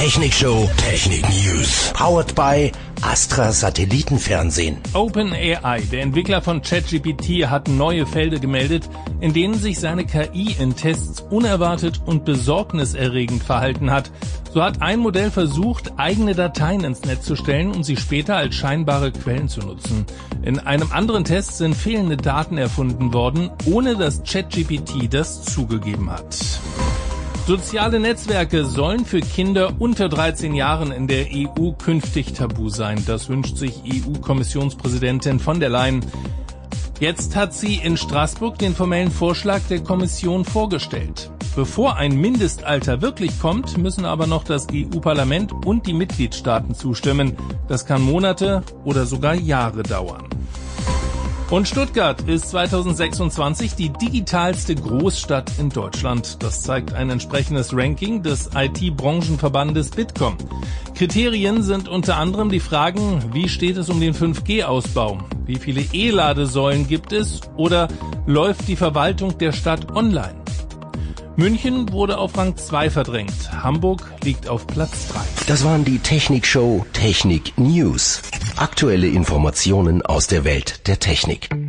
Technikshow, Technik News. Powered by Astra Satellitenfernsehen. OpenAI, der Entwickler von ChatGPT, hat neue Fälle gemeldet, in denen sich seine KI in Tests unerwartet und besorgniserregend verhalten hat. So hat ein Modell versucht, eigene Dateien ins Netz zu stellen und sie später als scheinbare Quellen zu nutzen. In einem anderen Test sind fehlende Daten erfunden worden, ohne dass ChatGPT das zugegeben hat. Soziale Netzwerke sollen für Kinder unter 13 Jahren in der EU künftig tabu sein. Das wünscht sich EU-Kommissionspräsidentin von der Leyen. Jetzt hat sie in Straßburg den formellen Vorschlag der Kommission vorgestellt. Bevor ein Mindestalter wirklich kommt, müssen aber noch das EU-Parlament und die Mitgliedstaaten zustimmen. Das kann Monate oder sogar Jahre dauern. Und Stuttgart ist 2026 die digitalste Großstadt in Deutschland. Das zeigt ein entsprechendes Ranking des IT-Branchenverbandes Bitkom. Kriterien sind unter anderem die Fragen, wie steht es um den 5G-Ausbau? Wie viele E-Ladesäulen gibt es? Oder läuft die Verwaltung der Stadt online? München wurde auf Rang 2 verdrängt. Hamburg liegt auf Platz 3. Das waren die Technikshow, Technik News. Aktuelle Informationen aus der Welt der Technik.